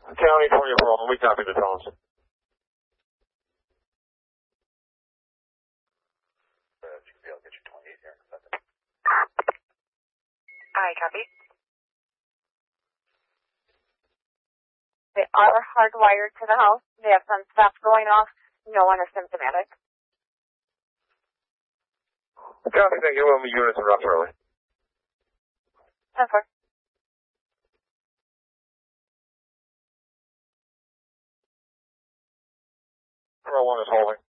County 24, we copy the tones. I copy. They are hardwired to the house. They have some stuff going off. No one is symptomatic. Copy, thank you. We'll be units in Rough early. 10-4. 401 is holding.